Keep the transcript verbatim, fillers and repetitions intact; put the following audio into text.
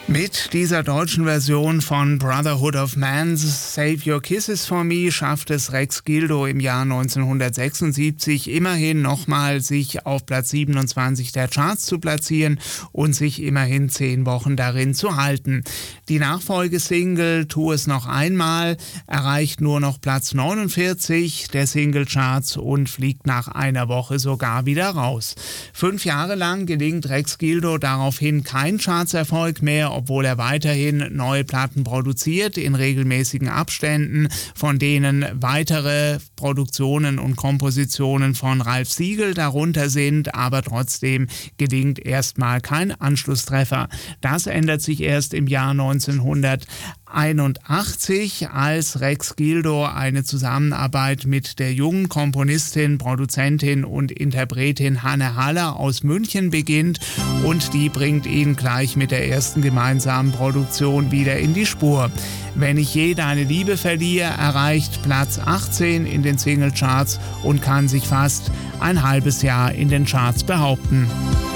Mit dieser deutschen Version von Brotherhood of Man, Save Your Kisses for Me, schafft es Rex Gildo im Jahr neunzehnhundertsechsundsiebzig immerhin nochmal, sich auf Platz siebenundzwanzig der Charts zu platzieren und sich immerhin zehn Wochen darin zu halten. Die Nachfolgesingle Tu es noch einmal erreicht nur noch Platz neunundvierzig der Singlecharts und fliegt nach einer Woche sogar wieder raus. Fünf Jahre lang gelingt Rex Gildo daraufhin kein Chartserfolg mehr, obwohl er weiterhin neue Platten produziert, in regelmäßigen Abständen, von denen weitere Produktionen und Kompositionen von Ralph Siegel darunter sind, aber trotzdem gelingt erstmal kein Anschlusstreffer. Das ändert sich erst im Jahr neunzehnhunderteinundachtzig, als Rex Gildo eine Zusammenarbeit mit der jungen Komponistin, Produzentin und Interpretin Hanne Haller aus München beginnt, und die bringt ihn gleich mit der ersten gemeinsamen Produktion wieder in die Spur. Wenn ich je deine Liebe verliere, erreicht Platz achtzehn in den Singlecharts und kann sich fast ein halbes Jahr in den Charts behaupten.